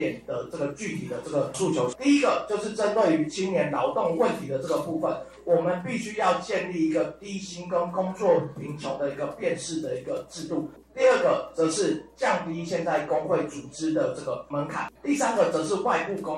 点的这个具体的这个诉求。第一个就是针对于青年劳动问题的这个部分，我们必须要建立一个低薪跟工作贫穷的一个辨识的一个制度。第二个则是降低现在工会组织的这个门槛。第三个则是外部工